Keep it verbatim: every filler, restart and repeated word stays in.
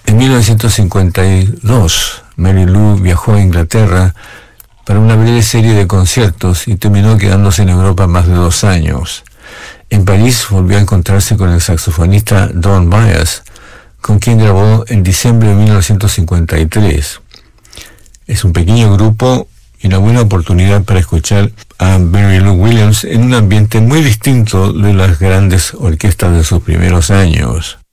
En mil novecientos cincuenta y dos, Mary Lou viajó a Inglaterra para una breve serie de conciertos y terminó quedándose en Europa más de dos años. En París volvió a encontrarse con el saxofonista Don Byas, con quien grabó en diciembre de mil novecientos cincuenta y tres. Es un pequeño grupo y una buena oportunidad para escuchar a Mary Lou Williams en un ambiente muy distinto de las grandes orquestas de sus primeros años.